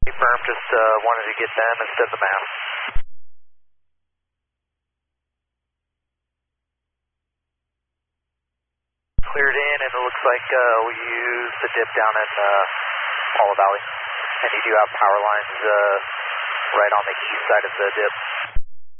Firm, just wanted to get them instead of the mast. Cleared in, and it looks like we used the dip down in Paula Valley. And you do have power lines right on the east side of the dip.